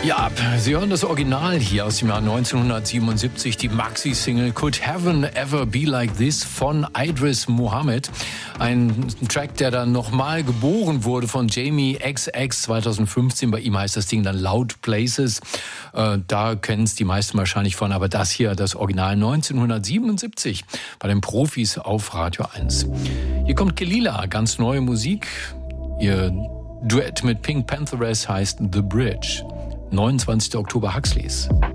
Ja, Sie hören das Original hier aus dem Jahr 1977, die Maxi-Single Could Heaven Ever Be Like This von Idris Muhammad. Ein Track, der dann nochmal geboren wurde von Jamie XX 2015. Bei ihm heißt das Ding dann Loud Places. Da kennen es die meisten wahrscheinlich von, aber das hier, das Original 1977 bei den Profis auf Radio 1. Hier kommt Kelila, ganz neue Musik. Ihr Duett mit Pink Pantheress heißt The Bridge. 29. Oktober Huxleys.